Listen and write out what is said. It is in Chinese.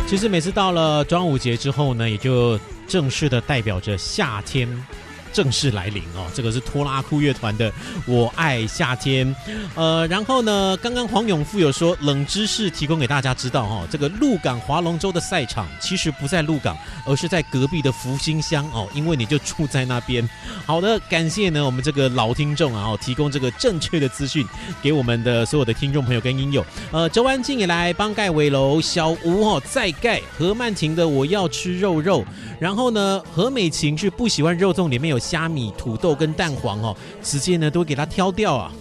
其实每次到了端午节之后呢，也就正式的代表着夏天正式来临哦，这个是拖拉库乐团的《我爱夏天》。然后呢，刚刚黄永富有说冷知识提供给大家知道哦，这个鹿港划龙舟的赛场其实不在鹿港，而是在隔壁的福兴乡哦，因为你就住在那边。好的，感谢呢我们这个老听众啊，提供这个正确的资讯给我们的所有的听众朋友跟音友。周安静也来帮盖围楼，小吴哦再盖，何曼婷的我要吃肉肉，然后呢何美琴是不喜欢肉粽里面有虾米、土豆跟蛋黄哦，直接呢都会给它挑掉啊。